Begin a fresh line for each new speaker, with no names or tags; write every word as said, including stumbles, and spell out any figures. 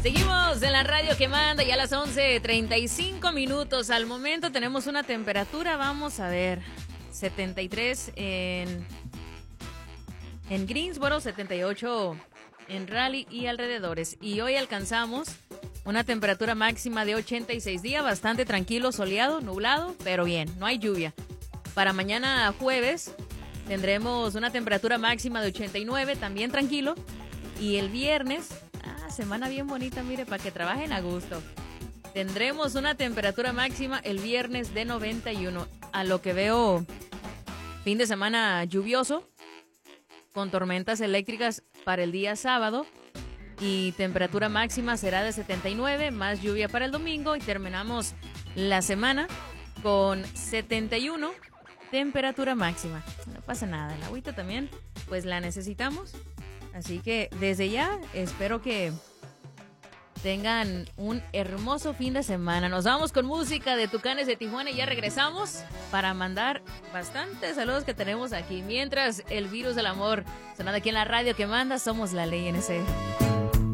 Seguimos en la radio que manda, ya a las once treinta y cinco minutos. Al momento tenemos una temperatura, vamos a ver, setenta y tres en, en Greensboro, setenta y ocho en Raleigh y alrededores. Y hoy alcanzamos una temperatura máxima de ochenta y seis días, bastante tranquilo, soleado, nublado, pero bien, no hay lluvia. Para mañana jueves tendremos una temperatura máxima de ochenta y nueve, también tranquilo. Y el viernes, ah, semana bien bonita, mire, para que trabajen a gusto. Tendremos una temperatura máxima el viernes de noventa y uno. A lo que veo, fin de semana lluvioso, con tormentas eléctricas para el día sábado. Y temperatura máxima será de setenta y nueve, más lluvia para el domingo. Y terminamos la semana con setenta y uno, temperatura máxima. No pasa nada, el agüita también, pues la necesitamos. Así que desde ya espero que tengan un hermoso fin de semana. Nos vamos con música de Tucanes de Tijuana y ya regresamos para mandar bastantes saludos que tenemos aquí. Mientras el virus del amor sonando aquí en la radio que manda, somos la ley N C.